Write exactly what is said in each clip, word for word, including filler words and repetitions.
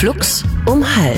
Flux um halb.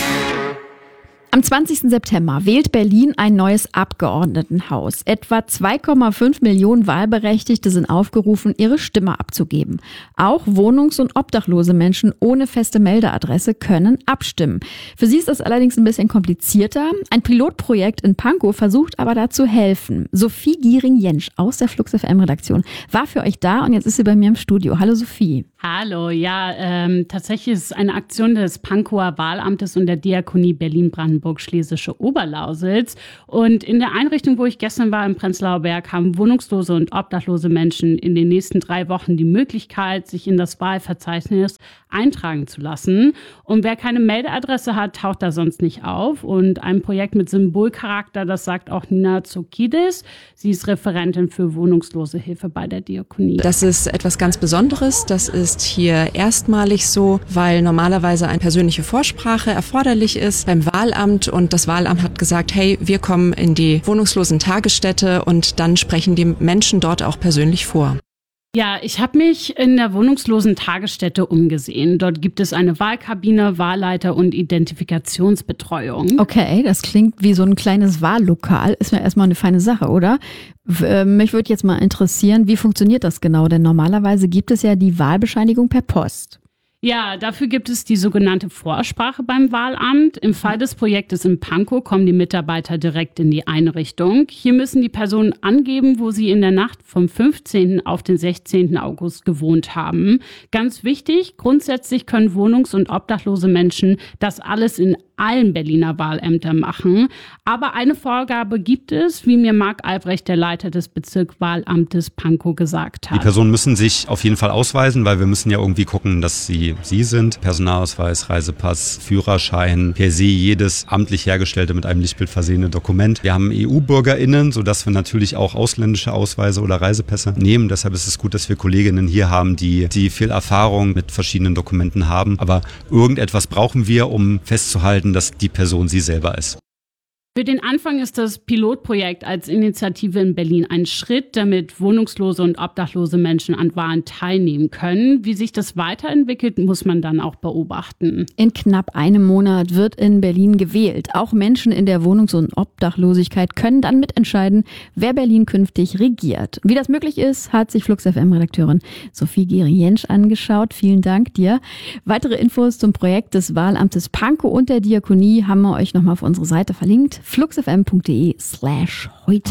Am zwanzigsten September wählt Berlin ein neues Abgeordnetenhaus. Etwa zwei Komma fünf Millionen Wahlberechtigte sind aufgerufen, ihre Stimme abzugeben. Auch wohnungs- und obdachlose Menschen ohne feste Meldeadresse können abstimmen. Für sie ist das allerdings ein bisschen komplizierter. Ein Pilotprojekt in Pankow versucht aber da zu helfen. Sophie Giering-Jentsch aus der Flux F M-Redaktion war für euch da und jetzt ist sie bei mir im Studio. Hallo Sophie. Hallo, ja, ähm, tatsächlich ist es eine Aktion des Pankower Wahlamtes und der Diakonie Berlin-Brandenburg-Schlesische Oberlausitz. Und in der Einrichtung, wo ich gestern war, im Prenzlauer Berg, haben wohnungslose und obdachlose Menschen in den nächsten drei Wochen die Möglichkeit, sich in das Wahlverzeichnis eintragen zu lassen. Und wer keine Meldeadresse hat, taucht da sonst nicht auf. Und ein Projekt mit Symbolcharakter, das sagt auch Nina Zokidis. Sie ist Referentin für wohnungslose Hilfe bei der Diakonie. Das ist etwas ganz Besonderes. Das ist hier erstmalig so, weil normalerweise eine persönliche Vorsprache erforderlich ist beim Wahlamt. Und das Wahlamt hat gesagt, hey, wir kommen in die wohnungslosen Tagesstätte und dann sprechen die Menschen dort auch persönlich vor. Ja, ich habe mich in der wohnungslosen Tagesstätte umgesehen. Dort gibt es eine Wahlkabine, Wahlleiter und Identifikationsbetreuung. Okay, das klingt wie so ein kleines Wahllokal. Ist mir erstmal eine feine Sache, oder? W- Mich würde jetzt mal interessieren, wie funktioniert das genau? Denn normalerweise gibt es ja die Wahlbescheinigung per Post. Ja, dafür gibt es die sogenannte Vorsprache beim Wahlamt. Im Fall des Projektes in Pankow kommen die Mitarbeiter direkt in die Einrichtung. Hier müssen die Personen angeben, wo sie in der Nacht vom fünfzehnten auf den sechzehnten August gewohnt haben. Ganz wichtig, grundsätzlich können wohnungs- und obdachlose Menschen das alles in allen Berliner Wahlämtern machen. Aber eine Vorgabe gibt es, wie mir Marc Albrecht, der Leiter des Bezirkswahlamtes Pankow, gesagt hat. Die Personen müssen sich auf jeden Fall ausweisen, weil wir müssen ja irgendwie gucken, dass sie sie sind. Personalausweis, Reisepass, Führerschein, per se jedes amtlich hergestellte mit einem Lichtbild versehene Dokument. Wir haben E U-BürgerInnen, sodass wir natürlich auch ausländische Ausweise oder Reisepässe nehmen. Deshalb ist es gut, dass wir Kolleginnen hier haben, die, die viel Erfahrung mit verschiedenen Dokumenten haben. Aber irgendetwas brauchen wir, um festzuhalten, dass die Person sie selber ist. Für den Anfang ist das Pilotprojekt als Initiative in Berlin ein Schritt, damit wohnungslose und obdachlose Menschen an Wahlen teilnehmen können. Wie sich das weiterentwickelt, muss man dann auch beobachten. In knapp einem Monat wird in Berlin gewählt. Auch Menschen in der Wohnungs- und Obdachlosigkeit können dann mitentscheiden, wer Berlin künftig regiert. Wie das möglich ist, hat sich Flux F M-Redakteurin Sophie Giering-Jentsch angeschaut. Vielen Dank dir. Weitere Infos zum Projekt des Wahlamtes Pankow und der Diakonie haben wir euch nochmal auf unsere Seite verlinkt. fluxfm.de slash heute.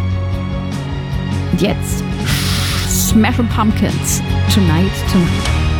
Und jetzt Smashing Pumpkins. Tonight, Tonight.